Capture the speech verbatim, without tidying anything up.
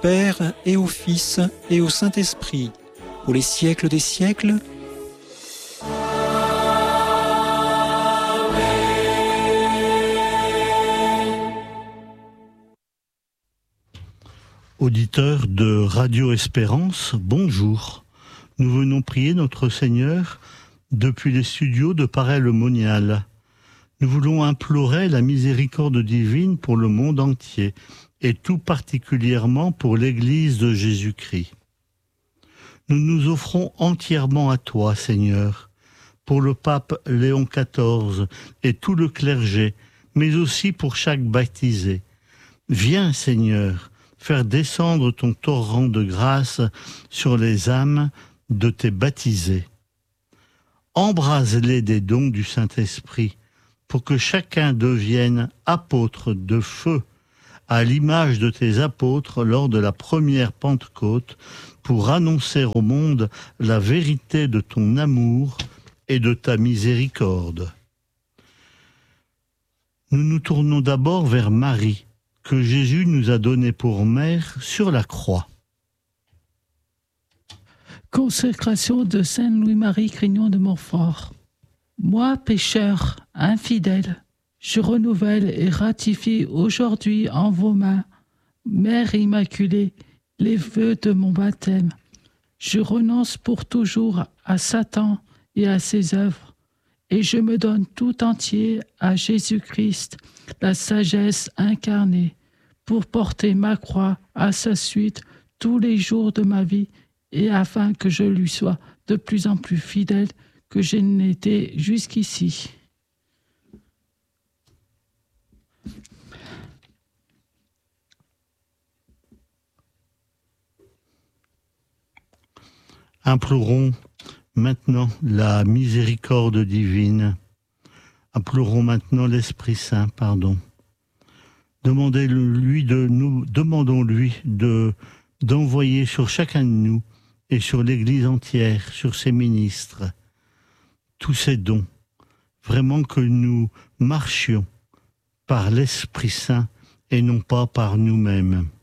Père et au Fils et au Saint-Esprit, pour les siècles des siècles. Auditeurs de Radio Espérance, bonjour. Nous venons prier notre Seigneur depuis les studios de Paray-le-Monial. Nous voulons implorer la miséricorde divine pour le monde entier et tout particulièrement pour l'Église de Jésus-Christ. Nous nous offrons entièrement à toi, Seigneur, pour le pape Léon quatorze et tout le clergé, mais aussi pour chaque baptisé. Viens, Seigneur, faire descendre ton torrent de grâce sur les âmes de tes baptisés. Embrase-les des dons du Saint-Esprit, pour que chacun devienne apôtre de feu, à l'image de tes apôtres lors de la première Pentecôte, pour annoncer au monde la vérité de ton amour et de ta miséricorde. Nous nous tournons d'abord vers Marie, que Jésus nous a donnée pour mère sur la croix. Consécration de Saint Louis-Marie Grignon de Montfort. Moi, pécheur, infidèle, je renouvelle et ratifie aujourd'hui en vos mains, Mère Immaculée, les vœux de mon baptême. Je renonce pour toujours à Satan et à ses œuvres, et je me donne tout entier à Jésus-Christ, la sagesse incarnée, pour porter ma croix à sa suite tous les jours de ma vie, et afin que je lui sois de plus en plus fidèle que je n'étais jusqu'ici. Implorons maintenant la miséricorde divine. Implorons maintenant l'Esprit Saint, pardon. Demandez-lui de nous, demandons-lui de, d'envoyer sur chacun de nous et sur l'Église entière, sur ses ministres, tous ces dons, vraiment que nous marchions par l'Esprit Saint et non pas par nous-mêmes.